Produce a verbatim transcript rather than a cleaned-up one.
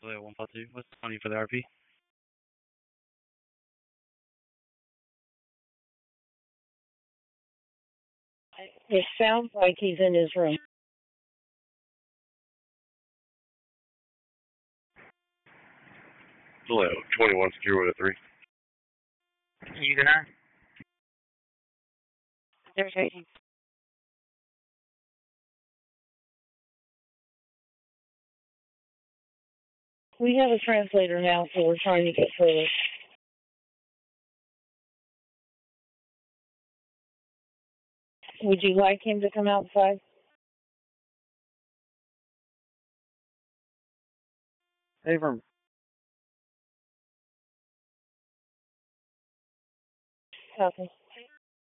Juliet one five two. What's the money for the R P? It sounds like he's in his room. Juliet twenty-one secure with a three. You there? There's waiting. We have a translator now, so we're trying to get through it. Would you like him to come outside? Abram. Copy.